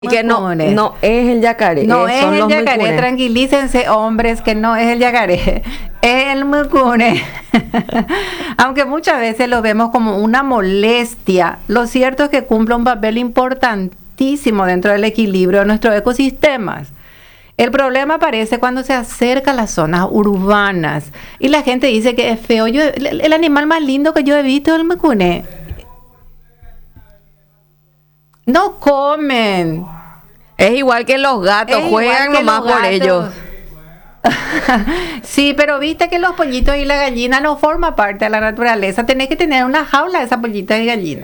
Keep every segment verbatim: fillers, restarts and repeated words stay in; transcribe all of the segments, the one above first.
Y que no, no es el yacaré. No eh, es son el los yacaré, mucunes. tranquilícense hombres, que no es el yacaré, es el mucune. Aunque muchas veces lo vemos como una molestia, lo cierto es que cumple un papel importantísimo dentro del equilibrio de nuestros ecosistemas. El problema aparece cuando se acerca a las zonas urbanas y la gente dice que es feo. Yo, el, el animal más lindo que yo he visto es el mucune. No comen. Es igual que los gatos, Es juegan igual que nomás los por gatos. ellos. Sí, pero viste que los pollitos y la gallina no forman parte de la naturaleza. Tenés que tener una jaula de esas pollitas y gallinas.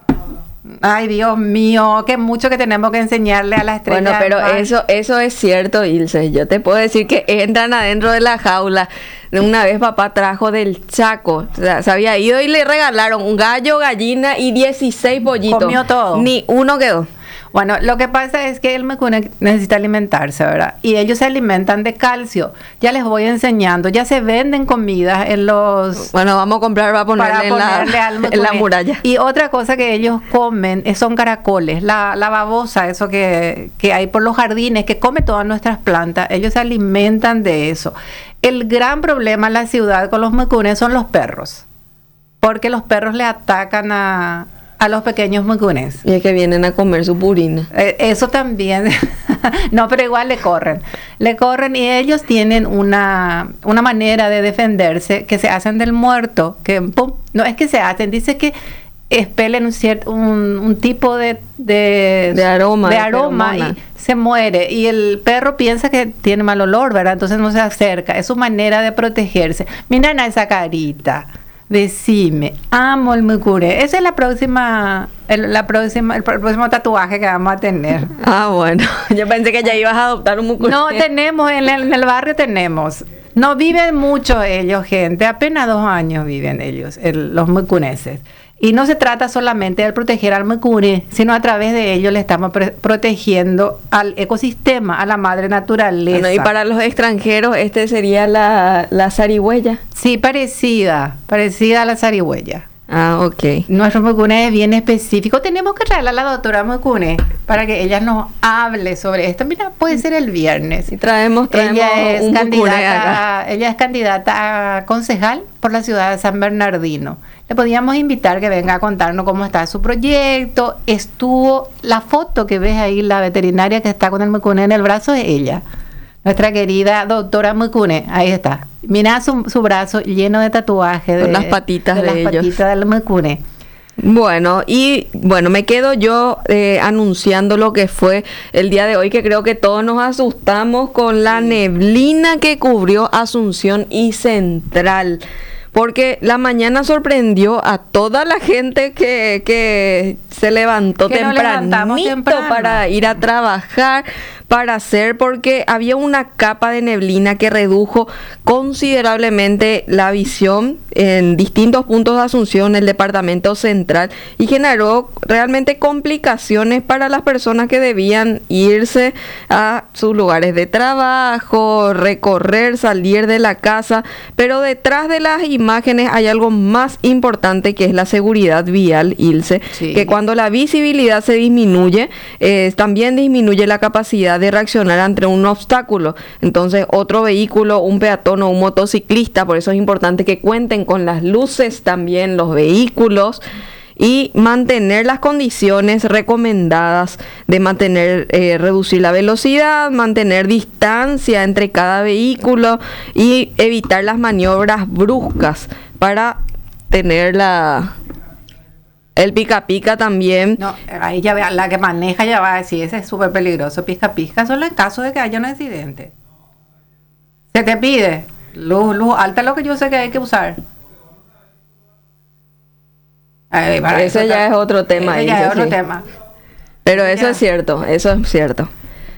Ay, Dios mío, qué mucho que tenemos que enseñarle a las estrellas. Bueno, pero más. eso eso es cierto, Ilse. Yo te puedo decir que entran adentro de la jaula. Una vez papá trajo del Chaco, o sea, se había ido y le regalaron un gallo, gallina y dieciséis pollitos. Comió todo. Ni uno quedó. Bueno, lo que pasa es que el mecune necesita alimentarse, ¿verdad? Y ellos se alimentan de calcio. Ya les voy enseñando. Ya se venden comidas en los... Bueno, vamos a comprar para ponerle, para en, ponerle la, al en la mecune. muralla. Y otra cosa que ellos comen eh, son caracoles. La, la babosa, eso que, que hay por los jardines, que come todas nuestras plantas. Ellos se alimentan de eso. El gran problema en la ciudad con los mecunes son los perros. Porque los perros le atacan a... a los pequeños mecunes. Y es que vienen a comer su purina. Eh, eso también. No, pero igual le corren. Le corren y ellos tienen una, una manera de defenderse que se hacen del muerto. Que pum, no es que se hacen, dice que expelen un, cierto, un, un tipo de, de, de aroma, de de aroma feromona. Y se muere. Y el perro piensa que tiene mal olor, ¿verdad? Entonces no se acerca. Es su manera de protegerse. Miren a esa carita. Decime, amo el mucune. Esa es la próxima, el, la próxima, el, el próximo tatuaje que vamos a tener. Ah, bueno. Yo pensé que ya ibas a adoptar un mucune. No tenemos, en el, en el barrio tenemos. No viven mucho ellos, gente. Apenas dos años viven ellos, el, los mucuneses. Y no se trata solamente de proteger al mucune, sino a través de ellos le estamos pre- protegiendo al ecosistema, a la madre naturaleza. Bueno, y para los extranjeros, este sería la, la zarigüeya. Sí, parecida, parecida a la zarigüeya. Ah, ok. Nuestro mucune es bien específico. Tenemos que traerla a la doctora mucune para que ella nos hable sobre esto. Mira, puede ser el viernes. Y traemos, traemos ella es un mucune acá. candidata, ella es candidata a concejal por la ciudad de San Bernardino. Le podíamos invitar que venga a contarnos cómo está su proyecto. Estuvo la foto que ves ahí, la veterinaria que está con el mucune en el brazo, es ella. Nuestra querida doctora mucune, ahí está. Mira su, su brazo lleno de tatuajes. Con de las patitas de, de las ellos. patitas del mucune. Bueno, y bueno, me quedo yo eh, anunciando lo que fue el día de hoy, que creo que todos nos asustamos con la neblina que cubrió Asunción y Central. Porque la mañana sorprendió a toda la gente que, que se levantó Que nos levantamos tempranito temprano. para ir a trabajar, para hacer, porque había una capa de neblina que redujo considerablemente la visión en distintos puntos de Asunción, el departamento central, y generó realmente complicaciones para las personas que debían irse a sus lugares de trabajo, recorrer, salir de la casa. Pero detrás de las imágenes hay algo más importante, que es la seguridad vial, Ilse, Sí. que cuando la visibilidad se disminuye, eh, también disminuye la capacidad de reaccionar ante un obstáculo. Entonces, otro vehículo, un peatón o un motociclista, por eso es importante que cuenten con las luces también los vehículos, y mantener las condiciones recomendadas de mantener, eh, reducir la velocidad, mantener distancia entre cada vehículo y evitar las maniobras bruscas para tener la... El pica pica también. No, ahí ya ve- la que maneja ya va a decir, ese es súper peligroso. Pisca pisca solo en caso de que haya un accidente. Se te pide luz, luz alta, lo que yo sé que hay que usar. Ay, para Ese eso ya ta- es otro tema. ese ya Ilse, es otro sí. tema. Pero eso Ya. es cierto, eso es cierto.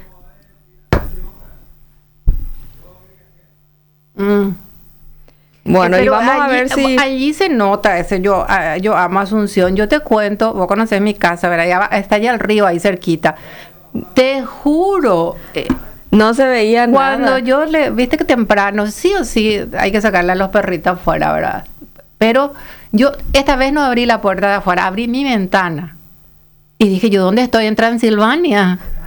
Mm. Bueno, Eh, y pero vamos a allí- ver si... allí se nota ese yo ah, yo amo Asunción. Yo te cuento, vos conocés mi casa, ¿verdad? Ya va- está allá al río, ahí cerquita. Te juro, eh, No se veía cuando nada. yo le, viste que temprano, sí o sí, hay que sacarle a los perritos afuera, ¿verdad? Pero yo esta vez no abrí la puerta de afuera, abrí mi ventana. Y dije, ¿yo dónde estoy? En Transilvania.